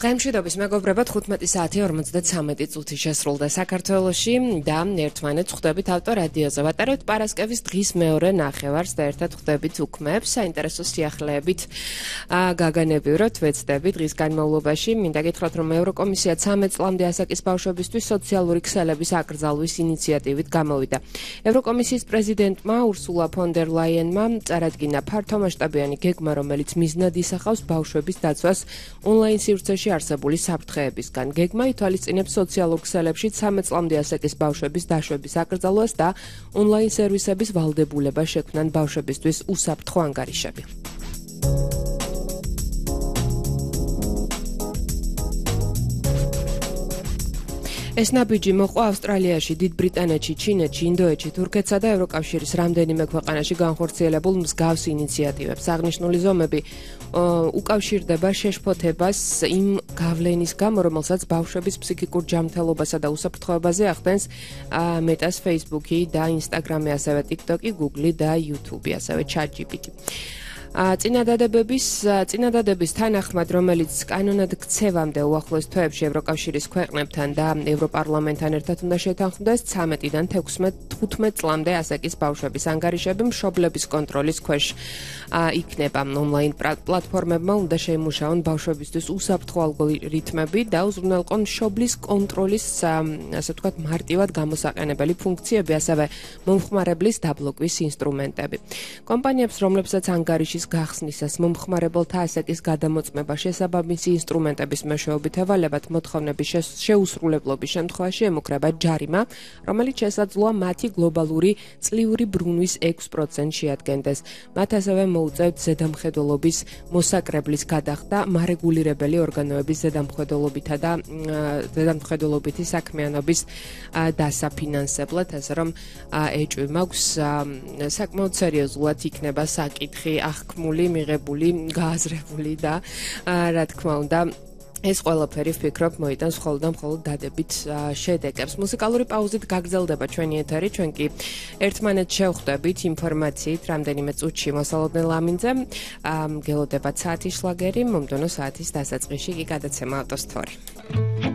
დღემშვიდობის მეგობრებო 15 საათი 53 წუთი შესრულდა საქართველოში და ერთმანეთს ხვდებით ავტორადიოზე. ვატარებთ პარასკევის დღის მეორე ნახევარს და ერთად ხვდებით უქმებს, საინტერესო სიახლეებით გაგანებივროთ, ვეცდები დღის განმავლობაში. მინდა გითხრათ, რომ ევროკომისია 13 წლამდე ასაკის ბავშვებისთვის სოციალური ქსელების აკრძალვის ინიციატივით გამოვიდა. ევროკომისიის პრეზიდენტმა ურსულა ფონ დერ ლაიენმა წარადგინა ფართომასშტაბიანი გეგმა, რომელიც მიზნად ისახავს ბავშვების დაცვას ონლაინ სივრცეში არსებული საფრთხეებისგან. გეგმა ითვალისწინებს სოციალურ ქსელებში 13 წლამდე ასაკის ბავშვების დაშვების აკრძალვას და ონლაინ სერვისების ვალდებულება შექმნან ბავშვებისთვის უსაფრთხო ანგარიშები. ეს ნაბიჯი მოყვა ავსტრალიაში, დიდ ბრიტანეთში, ჩინეთში, ინდოეთში, თურქეთსა და ევროკავშირის რამდენიმე ქვეყანაში განხორციელებულ მსგავს ინიციატივებს. აღნიშნული ზომები უკავშირდება შეშფოთებას იმ გავლენის გამო, რომელსაც ბავშვების ფსიქიკურ ჯანმრთელობასა და უსაფრთხოებაზე ახდენს მეტას Facebook-ი და Instagram-ი, ასევე TikTok-ი, Google-ი და YouTube-ი, ასევე ChatGPT. წინადადების თანახმად, რომელიც კანონად ქცევამდე უახლოეს თვეებში ევროკავშირის ქვეყნებთან და ევროპარლამენტთან ერთად უნდა შეთანხმდეს 13-დან 15 წლამდე ასაკის ბავშვების ანგარიშები მშობლების კონტროლის ქვეშ იქნება. ონლაინ პლატფორმებმა უნდა შეიმუშაონ ბავშვებისთვის უსაფრთხო ალგორითმები და უზრუნველყონ მშობლის კონტროლის, ასე ვთქვათ, მარტივად გამოსაყენებელი ფუნქციები, ასევე მომხმარებლის დაბლოკვის ინსტრუმენტები. კომპანიებს, რომლებსაც ანგარიშის გახსნისას მომხმარებელთა ასაკის გადამოწმება შესაბამისი ინსტრუმენტების მეშვეობით ევალებათ მოთხოვნების შეუსრულებლობის შემთხვევაში ემუქრება ჯარიმა, რომელიც შესაძლოა მათი გლობალური წლიური ბრუნვის 6% შეადგენდეს. მათ ასევე მოუწევთ ზედამხედველობის მოსაკრებლის გადახდა მარეგულირებელი ორგანოების ზედამხედველობითი საქმიანობის დასაფინანსებლად, ასე რომ ეჭვი მაქვს საკმაოდ სერიოზულად იქნება საკითხი ახკმული, მიღებული, გააზრებული და რა თქმა უნდა ეს ყველაფერი ვფიქრობ მოიტანს მხოლოდ და მხოლოდ დადებით შედეგებს. მუსიკალური პაუზით გაგრძელდება ჩვენი ეთერი, ჩვენ კი ერთმანეთს შევხვდებით ინფორმაციით რამდენიმე წუთში მოსალოდნელ ამინძზე. გელოდებათ საათის შლაგერი, მომდევნო საათის დასაწყისში კი გადაცემა ავტოსთორი.